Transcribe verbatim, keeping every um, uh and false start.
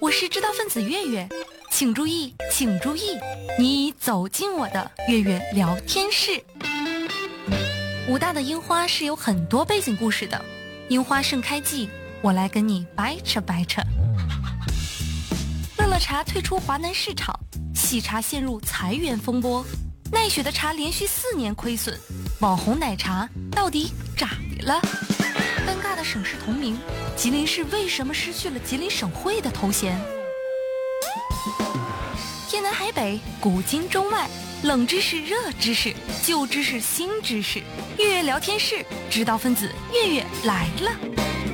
我是知道分子月月，请注意，请注意，你已走进我的月月聊天室。武大的樱花是有很多背景故事的，樱花盛开季，我来跟你掰扯掰扯。乐乐茶退出华南市场，喜茶陷入裁员风波，奈雪的茶连续四年亏损，网红奶茶到底咋的了？尴尬的省市同名，吉林市为什么失去了吉林省会的头衔？天南海北，古今中外，冷知识、热知识，旧知识、新知识，月月聊天室，知道分子月月来了。